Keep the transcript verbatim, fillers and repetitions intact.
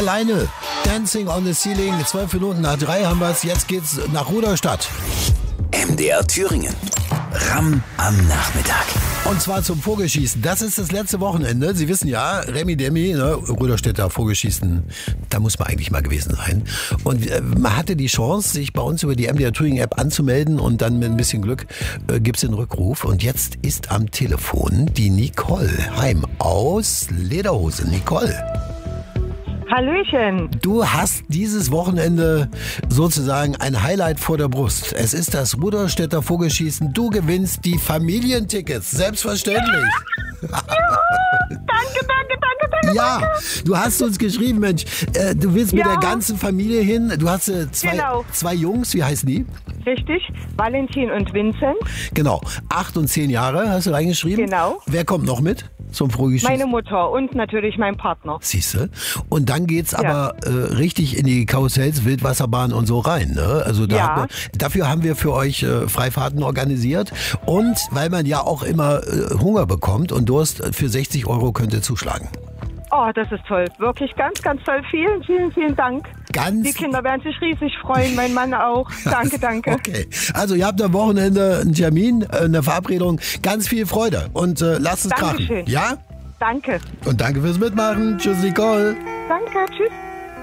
alleine. Dancing on the Ceiling, zwölf Minuten nach drei haben wir es. Jetzt geht's nach Rudolstadt. M D R Thüringen. Ramm am Nachmittag. Und zwar zum Vogelschießen. Das ist das letzte Wochenende. Sie wissen ja, Remi Demi, ne, Rudolstädter Vogelschießen, da muss man eigentlich mal gewesen sein. Und äh, man hatte die Chance, sich bei uns über die M D R Thüringen App anzumelden und dann mit ein bisschen Glück äh, gibt's den Rückruf. Und jetzt ist am Telefon die Nicole Heim aus Lederhose. Nicole. Hallöchen. Du hast dieses Wochenende sozusagen ein Highlight vor der Brust. Es ist das Rudolstädter Vogelschießen. Du gewinnst die Familientickets. Selbstverständlich. Ja, danke, danke, danke, danke. Ja, du hast uns geschrieben, Mensch, äh, du willst mit Ja. der ganzen Familie hin. Du hast äh, zwei, Genau. zwei Jungs, wie heißen die? Richtig, Valentin und Vincent. Genau, acht und zehn Jahre hast du reingeschrieben. Genau. Wer kommt noch mit zum Vogelschießen? Meine Mutter und natürlich mein Partner. Siehste. Und dann geht's Ja. aber äh, richtig in die Karussells, Wildwasserbahn und so rein. Ne? Also da Ja. haben wir, dafür haben wir für euch äh, Freifahrten organisiert. Und weil man ja auch immer äh, Hunger bekommt und Durst, für sechzig Euro könnt ihr zuschlagen. Oh, das ist toll. Wirklich ganz, ganz toll. Vielen, vielen, vielen Dank. Ganz Die Kinder werden sich riesig freuen, mein Mann auch. Danke, danke. Okay, also ihr habt am Wochenende einen Termin, äh, eine Verabredung. Ganz viel Freude und äh, lasst es krachen. Dankeschön. Ja? Danke. Und danke fürs Mitmachen. Tschüss, Nicole. Danke, tschüss.